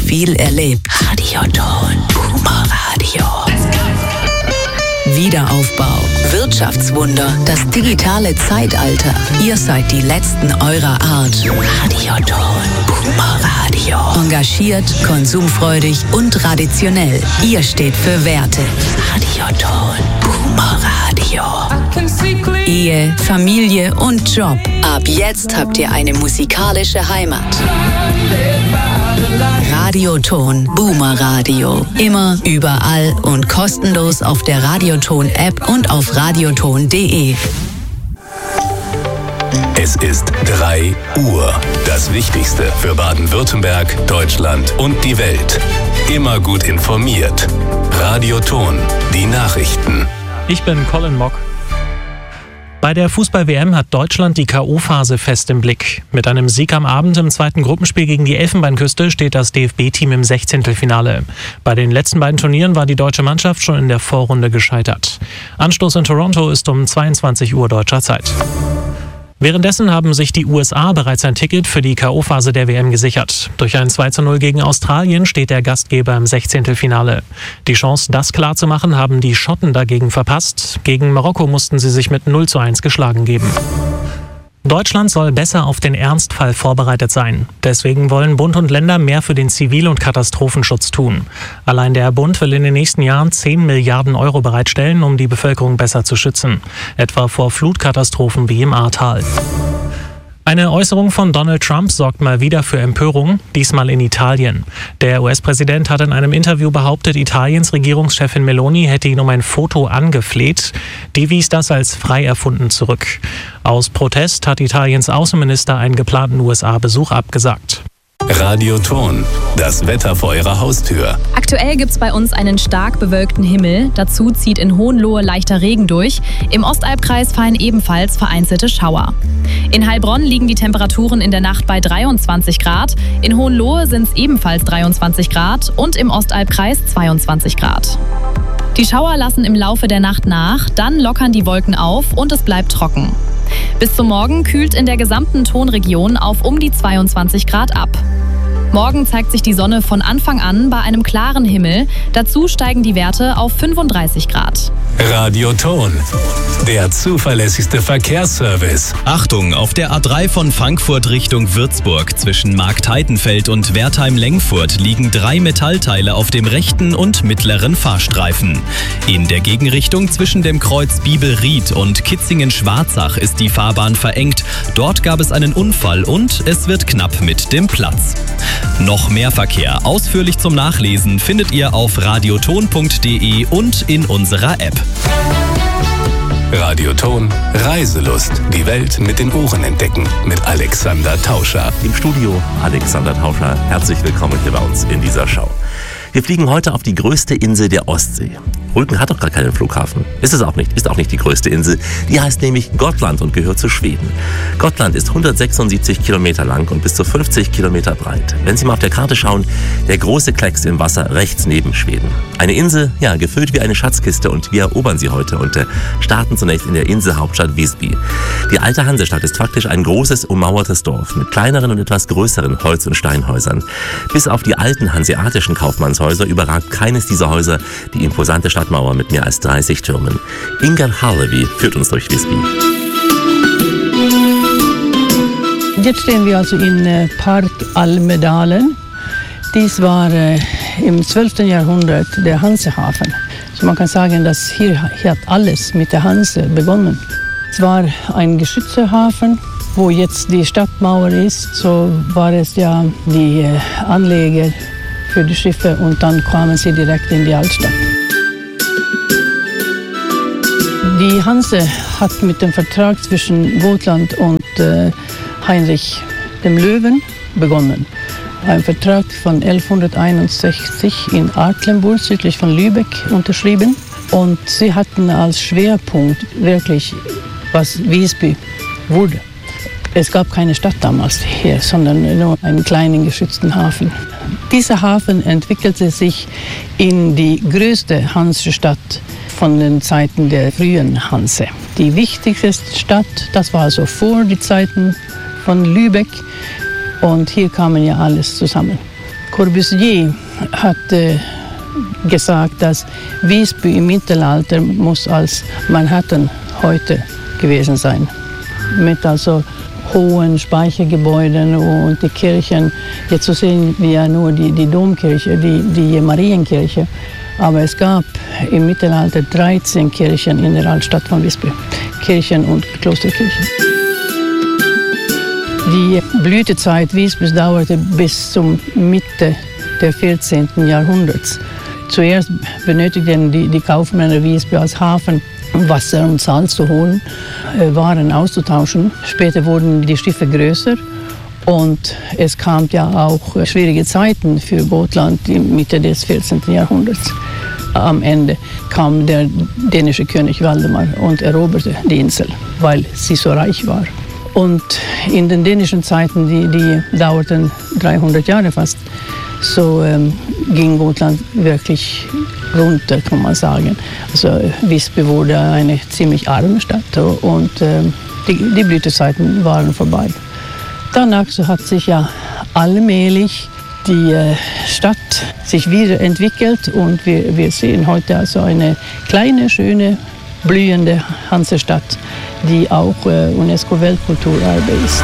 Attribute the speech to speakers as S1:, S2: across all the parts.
S1: viel erlebt. Radioton, Boomer Radio. Wiederaufbau, Wirtschaftswunder, das digitale Zeitalter. Ihr seid die Letzten eurer Art. Radioton, Boomer Radio. Engagiert, konsumfreudig und traditionell. Ihr steht für Werte. Radioton, Boomer Radio. Ehe, Familie und Job. Ab jetzt habt ihr eine musikalische Heimat. Radioton, Boomer Radio. Immer, überall und kostenlos auf der Radioton-App und auf radioton.de.
S2: Es ist 3 Uhr. Das Wichtigste für Baden-Württemberg, Deutschland und die Welt. Immer gut informiert. Radioton, die Nachrichten.
S3: Ich bin Colin Mock. Bei der Fußball-WM hat Deutschland die K.O.-Phase fest im Blick. Mit einem Sieg am Abend im zweiten Gruppenspiel gegen die Elfenbeinküste steht das DFB-Team im 16. Bei den letzten beiden Turnieren war die deutsche Mannschaft schon in der Vorrunde gescheitert. Anstoß in Toronto ist um 22 Uhr deutscher Zeit. Währenddessen haben sich die USA bereits ein Ticket für die K.O.-Phase der WM gesichert. Durch ein 2:0 gegen Australien steht der Gastgeber im 16. Die Chance, das klarzumachen, haben die Schotten dagegen verpasst. Gegen Marokko mussten sie sich mit 0:1 geschlagen geben. Deutschland soll besser auf den Ernstfall vorbereitet sein. Deswegen wollen Bund und Länder mehr für den Zivil- und Katastrophenschutz tun. Allein der Bund will in den nächsten Jahren 10 Milliarden Euro bereitstellen, um die Bevölkerung besser zu schützen. Etwa vor Flutkatastrophen wie im Ahrtal. Eine Äußerung von Donald Trump sorgt mal wieder für Empörung, diesmal in Italien. Der US-Präsident hat in einem Interview behauptet, Italiens Regierungschefin Meloni hätte ihn um ein Foto angefleht. Die wies das als frei erfunden zurück. Aus Protest hat Italiens Außenminister einen geplanten USA-Besuch abgesagt.
S2: Radioton, das Wetter vor Ihrer Haustür.
S4: Aktuell gibt's bei uns einen stark bewölkten Himmel. Dazu zieht in Hohenlohe leichter Regen durch. Im Ostalbkreis fallen ebenfalls vereinzelte Schauer. In Heilbronn liegen die Temperaturen in der Nacht bei 23 Grad. In Hohenlohe sind es ebenfalls 23 Grad und im Ostalbkreis 22 Grad. Die Schauer lassen im Laufe der Nacht nach, dann lockern die Wolken auf und es bleibt trocken. Bis zum Morgen kühlt in der gesamten Tonregion auf um die 22 Grad ab. Morgen zeigt sich die Sonne von Anfang an bei einem klaren Himmel. Dazu steigen die Werte auf 35 Grad.
S2: Radioton, der zuverlässigste Verkehrsservice.
S5: Achtung, auf der A3 von Frankfurt Richtung Würzburg zwischen Marktheidenfeld und Wertheim-Lengfurt liegen 3 Metallteile auf dem rechten und mittleren Fahrstreifen. In der Gegenrichtung zwischen dem Kreuz Bibelried und Kitzingen-Schwarzach ist die Fahrbahn verengt. Dort gab es einen Unfall und es wird knapp mit dem Platz. Noch mehr Verkehr ausführlich zum Nachlesen findet ihr auf radioton.de und in unserer App.
S2: Radioton, Reiselust. Die Welt mit den Ohren entdecken. Mit Alexander Tauscher.
S6: Im Studio Alexander Tauscher. Herzlich willkommen hier bei uns in dieser Show. Wir fliegen heute auf die größte Insel der Ostsee. Rügen hat doch gar keinen Flughafen. Ist auch nicht die größte Insel. Die heißt nämlich Gotland und gehört zu Schweden. Gotland ist 176 Kilometer lang und bis zu 50 Kilometer breit. Wenn Sie mal auf der Karte schauen, der große Klecks im Wasser rechts neben Schweden. Eine Insel, ja, gefüllt wie eine Schatzkiste, und wir erobern sie heute und starten zunächst in der Inselhauptstadt Visby. Die alte Hansestadt ist faktisch ein großes, ummauertes Dorf mit kleineren und etwas größeren Holz- und Steinhäusern. Bis auf die alten hanseatischen Kaufmannshäuser überragt keines dieser Häuser die imposante Stadtmauer mit mehr als 30 Türmen. Inger Harlevy führt uns durch Visby.
S7: Jetzt stehen wir also in Park Almedalen. Dies war im 12. Jahrhundert der Hansehafen. So man kann sagen, dass hier hat alles mit der Hanse begonnen. Es war ein geschützter Hafen, wo jetzt die Stadtmauer ist. So war es ja die Anleger für die Schiffe und dann kamen sie direkt in die Altstadt. Die Hanse hat mit dem Vertrag zwischen Gotland und Heinrich dem Löwen begonnen. Ein Vertrag von 1161 in Artlenburg, südlich von Lübeck, unterschrieben. Und sie hatten als Schwerpunkt wirklich, was Visby wurde. Es gab keine Stadt damals hier, sondern nur einen kleinen geschützten Hafen. Dieser Hafen entwickelte sich in die größte Hansestadt von den Zeiten der frühen Hanse. Die wichtigste Stadt, das war also vor die Zeiten von Lübeck. Und hier kamen ja alles zusammen. Corbusier hat gesagt, dass Visby im Mittelalter muss als Manhattan heute gewesen sein. Mit also hohen Speichergebäuden und die Kirchen. Jetzt so sehen wir ja nur die Domkirche, die Marienkirche. Aber es gab im Mittelalter 13 Kirchen in der Altstadt von Visby. Kirchen und Klosterkirchen. Die Blütezeit Visbys dauerte bis zum Mitte des 14. Jahrhunderts. Zuerst benötigten die Kaufmänner Visby als Hafen Wasser und Salz zu holen, Waren auszutauschen. Später wurden die Schiffe größer und es kam ja auch schwierige Zeiten für Gotland in Mitte des 14. Jahrhunderts. Am Ende kam der dänische König Valdemar und eroberte die Insel, weil sie so reich war. Und in den dänischen Zeiten, die dauerten 300 Jahre fast, so ging Gotland wirklich runter, kann man sagen. Also Visby wurde eine ziemlich arme Stadt und die Blütezeiten waren vorbei. Danach so hat sich ja allmählich die Stadt sich wieder entwickelt und wir sehen heute also eine kleine, schöne, blühende Hansestadt, die auch UNESCO-Weltkulturerbe ist.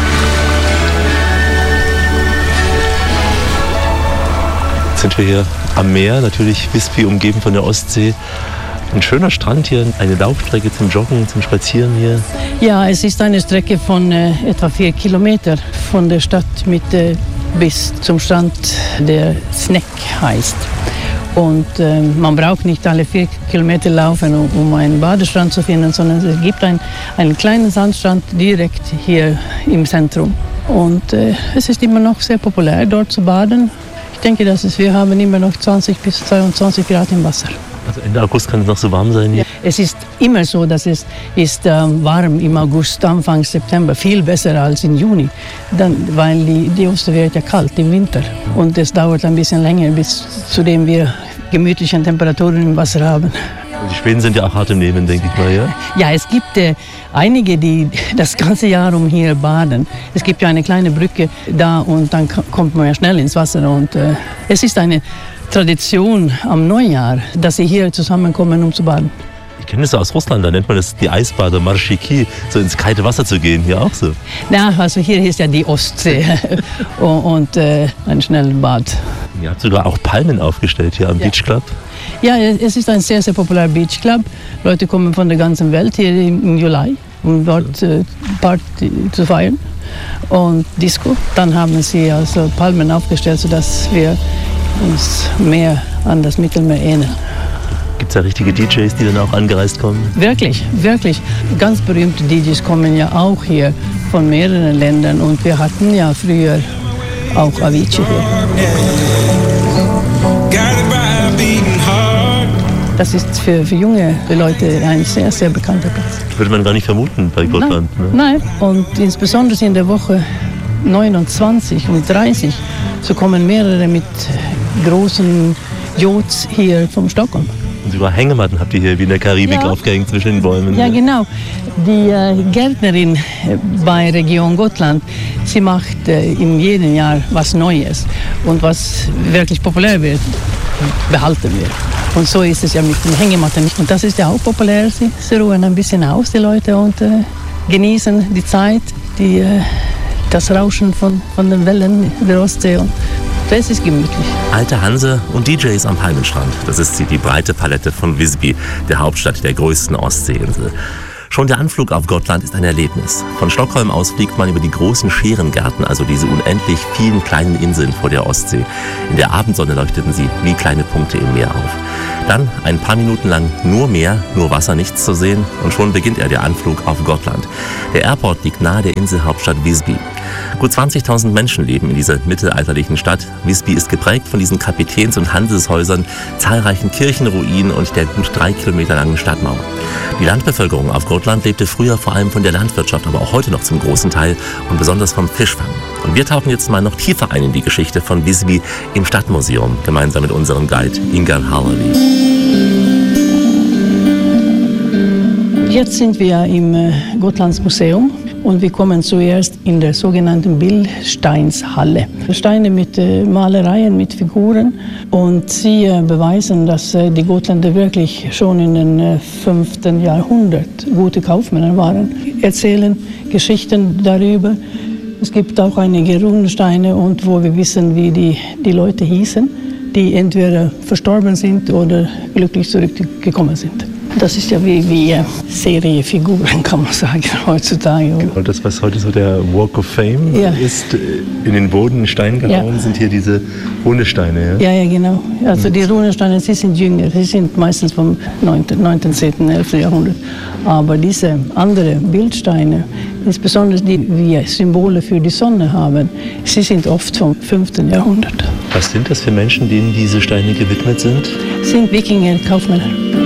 S6: Jetzt sind wir hier am Meer, natürlich Visby umgeben von der Ostsee. Ein schöner Strand hier, eine Laufstrecke zum Joggen, zum Spazieren hier.
S7: Ja, es ist eine Strecke von etwa 4 Kilometer von der Stadtmitte bis zum Strand, der Snäck heißt. Und man braucht nicht alle 4 Kilometer laufen, um einen Badestrand zu finden, sondern es gibt einen kleinen Sandstrand direkt hier im Zentrum. Und es ist immer noch sehr populär, dort zu baden. Ich denke, wir haben immer noch 20 bis 22 Grad im Wasser.
S6: Also Ende August kann es noch so warm sein hier?
S7: Ja, es ist immer so, dass es ist warm im August, Anfang September, viel besser als im Juni, weil die Ostsee wird ja kalt im Winter und es dauert ein bisschen länger, bis zu dem wir gemütliche Temperaturen im Wasser haben.
S6: Und die Schweden sind ja auch hart im Nehmen, denke ich mal, ja?
S7: Ja, es gibt einige, die das ganze Jahr hier baden. Es gibt ja eine kleine Brücke da und dann kommt man ja schnell ins Wasser und es ist eine Tradition am Neujahr, dass sie hier zusammenkommen, um zu baden.
S6: Ich kenne das aus Russland, da nennt man das die Eisbader, Marschiki, so ins kalte Wasser zu gehen, hier auch so.
S7: Ja, also hier ist ja die Ostsee und ein schnelles Bad.
S6: Ihr habt sogar auch Palmen aufgestellt hier am Beach Club.
S7: Ja, es ist ein sehr, sehr populärer Beach Club. Leute kommen von der ganzen Welt hier im Juli, um dort Party zu feiern und Disco. Dann haben sie also Palmen aufgestellt, sodass wir uns mehr an das Mittelmeer ähneln.
S6: Gibt es da richtige DJs, die dann auch angereist kommen?
S7: Wirklich, wirklich. Ganz berühmte DJs kommen ja auch hier von mehreren Ländern und wir hatten ja früher auch Avicii hier. Das ist für junge Leute ein sehr, sehr bekannter Platz.
S6: Würde man gar nicht vermuten bei Gotland.
S7: Nein, und insbesondere in der Woche 29 und 30 so kommen mehrere mit großen Yachts hier vom Stockholm.
S6: Und sogar Hängematten habt ihr hier wie in der Karibik aufgehängt zwischen den Bäumen.
S7: Ja, genau. Die Gärtnerin bei Region Gotland, sie macht in jedem Jahr was Neues. Und was wirklich populär wird, behalten wir. Und so ist es ja mit den Hängematten. Und das ist ja auch populär. Sie ruhen ein bisschen aus, die Leute, und genießen die Zeit, das Rauschen von den Wellen der Ostsee. Und das ist gemütlich.
S6: Alte Hanse und DJs am Palmenstrand. Das ist die breite Palette von Visby, der Hauptstadt der größten Ostseeinsel. Schon der Anflug auf Gotland ist ein Erlebnis. Von Stockholm aus fliegt man über die großen Scherengärten, also diese unendlich vielen kleinen Inseln vor der Ostsee. In der Abendsonne leuchteten sie wie kleine Punkte im Meer auf. Dann ein paar Minuten lang nur Meer, nur Wasser, nichts zu sehen und schon beginnt der Anflug auf Gotland. Der Airport liegt nahe der Inselhauptstadt Visby. Gut 20.000 Menschen leben in dieser mittelalterlichen Stadt. Visby ist geprägt von diesen Kapitäns- und Handelshäusern, zahlreichen Kirchenruinen und der gut 3 Kilometer langen Stadtmauer. Die Landbevölkerung auf Gotland lebte früher vor allem von der Landwirtschaft, aber auch heute noch zum großen Teil und besonders vom Fischfang. Und wir tauchen jetzt mal noch tiefer ein in die Geschichte von Visby im Stadtmuseum, gemeinsam mit unserem Guide Ingar Hallevi.
S7: Jetzt sind wir im Gotlands Museum Und wir kommen zuerst in der sogenannten Bildsteinshalle. Steine mit Malereien, mit Figuren. Und sie beweisen, dass die Gotländer wirklich schon in den 5. Jahrhundert gute Kaufmänner waren. Erzählen Geschichten darüber. Es gibt auch einige Runensteine, und wo wir wissen, wie die Leute hießen, die entweder verstorben sind oder glücklich zurückgekommen sind. Das ist ja wie Seriefiguren, kann man sagen, heutzutage.
S6: Und das, was heute so der Walk of Fame ist, in den Boden in Stein gehauen, sind hier diese Runesteine.
S7: Ja, genau. Also die Runesteine, sie sind jünger, sie sind meistens vom 9., 10., 11. Jahrhundert. Aber diese anderen Bildsteine, insbesondere die wir Symbole für die Sonne haben, sie sind oft vom 5. Jahrhundert.
S6: Was sind das für Menschen, denen diese Steine gewidmet sind?
S7: Sind Wikinger, Kaufmänner.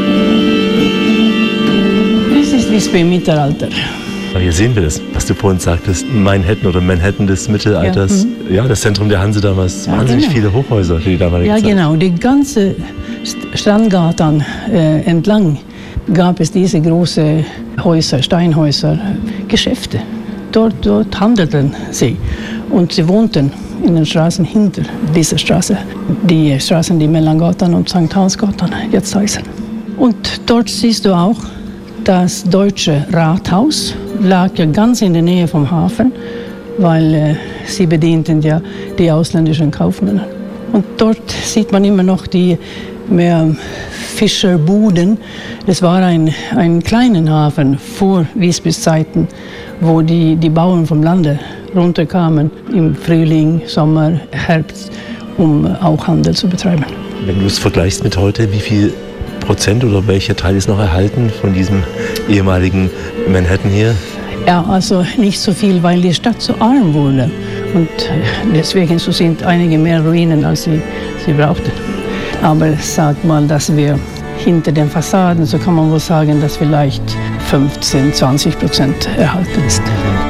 S7: Das ist wie es im Mittelalter.
S6: Aber hier sehen wir das, was du vorhin sagtest, Manhattan des Mittelalters. Ja, das Zentrum der Hanse damals, wahnsinnig viele Hochhäuser für die damalige Zeit. Ja,
S7: genau. Die ganze Strandgatan entlang gab es diese großen Häuser, Steinhäuser, Geschäfte. Dort handelten sie. Und sie wohnten in den Straßen hinter dieser Straße. Die Straßen, die Mellangatan und St. Hansgatan jetzt heißen. Und dort siehst du auch, das deutsche Rathaus lag ja ganz in der Nähe vom Hafen, weil sie bedienten ja die ausländischen Kaufmänner. Und dort sieht man immer noch die mehr Fischerbuden. Es war ein kleiner Hafen vor Visbys Zeiten, wo die Bauern vom Lande runterkamen im Frühling, Sommer, Herbst, um auch Handel zu betreiben.
S6: Wenn du es vergleichst mit heute, wie viel Prozent oder welcher Teil ist noch erhalten von diesem ehemaligen Manhattan hier?
S7: Ja, also nicht so viel, weil die Stadt so arm wurde. Und deswegen so sind einige mehr Ruinen, als sie brauchten. Aber sag mal, dass wir hinter den Fassaden, so kann man wohl sagen, dass vielleicht 15-20% erhalten ist.